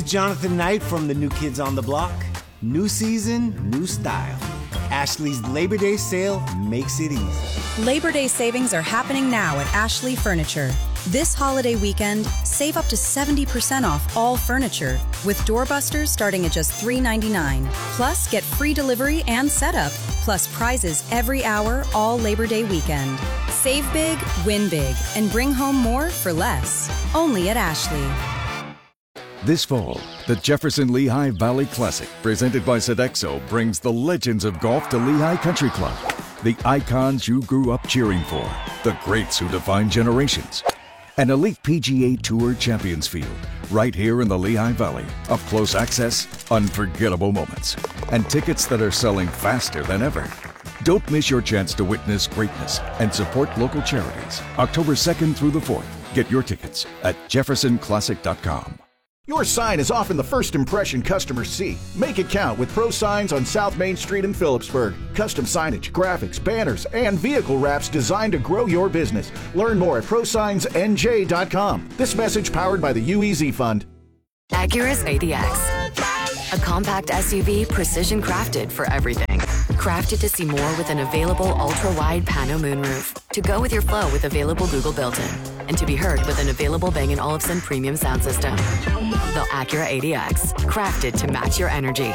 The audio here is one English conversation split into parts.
Jonathan Knight from the New Kids on the Block. New season, new style. Ashley's Labor Day sale makes it easy. Labor Day savings are happening now at Ashley Furniture. This holiday weekend, save up to 70% off all furniture, with doorbusters starting at just $3.99. Plus, get free delivery and setup, plus prizes every hour all Labor Day weekend. Save big, win big, and bring home more for less. Only at Ashley. This fall, the Jefferson Lehigh Valley Classic, presented by Sodexo, brings the legends of golf to Lehigh Country Club. The icons you grew up cheering for, the greats who define generations. An elite PGA Tour Champions Field, right here in the Lehigh Valley. Up close access, unforgettable moments, and tickets that are selling faster than ever. Don't miss your chance to witness greatness and support local charities. October 2nd through the 4th. Get your tickets at jeffersonclassic.com. Your sign is often the first impression customers see. Make it count with Pro Signs on South Main Street in Phillipsburg. Custom signage, graphics, banners, and vehicle wraps designed to grow your business. Learn more at ProSignsNJ.com. This message powered by the UEZ Fund. Acura's ADX. A compact SUV precision crafted for everything. Crafted to see more with an available ultra-wide pano moonroof. To go with your flow with available Google built-in. And to be heard with an available Bang & Olufsen premium sound system. The Acura ADX. Crafted to match your energy.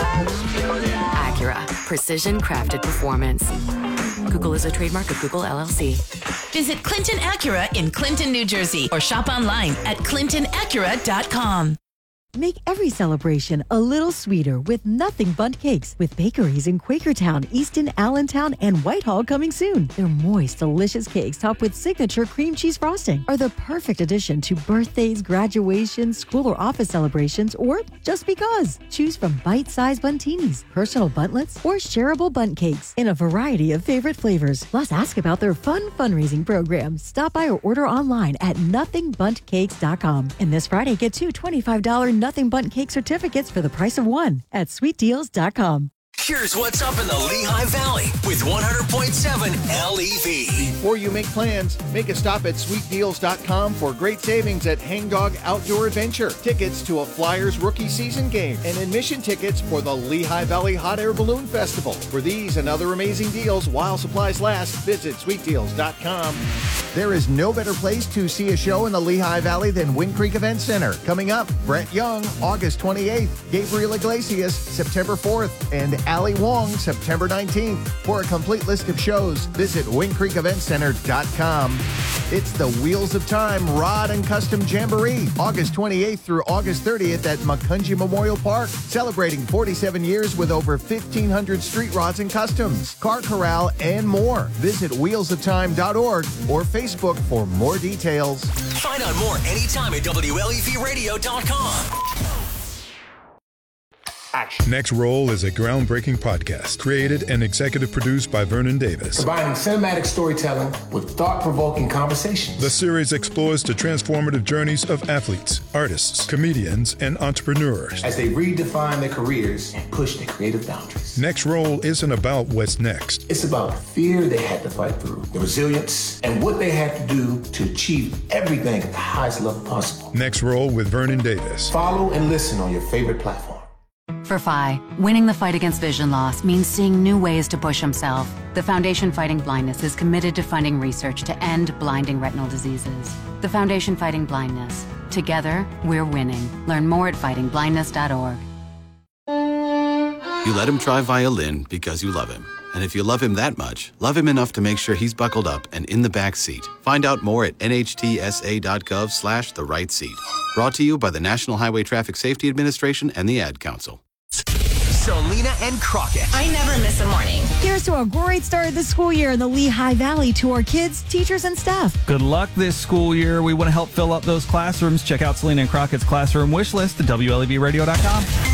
Acura. Precision crafted performance. Google is a trademark of Google LLC. Visit Clinton Acura in Clinton, New Jersey, or shop online at clintonacura.com. Make every celebration a little sweeter with Nothing Bundt Cakes, with bakeries in Quakertown, Easton, Allentown, and Whitehall coming soon. Their moist, delicious cakes topped with signature cream cheese frosting are the perfect addition to birthdays, graduations, school or office celebrations, or just because. Choose from bite-sized buntinis, personal buntlets, or shareable Bundt Cakes in a variety of favorite flavors. Plus, ask about their fun fundraising program. Stop by or order online at nothingbundtcakes.com. And this Friday, get two $25 Nothing Bundt Cake certificates for the price of one at sweetdeals.com. Here's what's up in the Lehigh Valley with 100.7 LEV. Before you make plans, make a stop at sweetdeals.com for great savings at Hangdog Outdoor Adventure. Tickets to a Flyers rookie season game and admission tickets for the Lehigh Valley Hot Air Balloon Festival. For these and other amazing deals while supplies last, visit sweetdeals.com. There is no better place to see a show in the Lehigh Valley than Wind Creek Event Center. Coming up, Brett Young, August 28th, Gabriel Iglesias, September 4th, and Ali Wong, September 19th. For a complete list of shows, visit windcreekeventcenter.com. It's the Wheels of Time Rod and Custom Jamboree, August 28th through August 30th at Macungie Memorial Park, celebrating 47 years with over 1,500 street rods and customs, car corral, and more. Visit wheelsoftime.org or Facebook for more details. Find out more anytime at WLEVradio.com. Next Roll is a groundbreaking podcast created and executive produced by Vernon Davis. Combining cinematic storytelling with thought-provoking conversations. The series explores the transformative journeys of athletes, artists, comedians, and entrepreneurs as they redefine their careers and push their creative boundaries. Next Roll isn't about what's next. It's about the fear they had to fight through, the resilience, and what they had to do to achieve everything at the highest level possible. Next Roll with Vernon Davis. Follow and listen on your favorite platform. For Phi, winning the fight against vision loss means seeing new ways to push himself. The Foundation Fighting Blindness is committed to funding research to end blinding retinal diseases. The Foundation Fighting Blindness. Together, we're winning. Learn more at fightingblindness.org. You let him try violin because you love him. And if you love him that much, love him enough to make sure he's buckled up and in the back seat. Find out more at nhtsa.gov/the right seat. Brought to you by the National Highway Traffic Safety Administration and the Ad Council. Selena and Crockett. I never miss a morning. Here's to a great start of the school year in the Lehigh Valley to our kids, teachers, and staff. Good luck this school year. We want to help fill up those classrooms. Check out Selena and Crockett's classroom wish list at WLEVradio.com.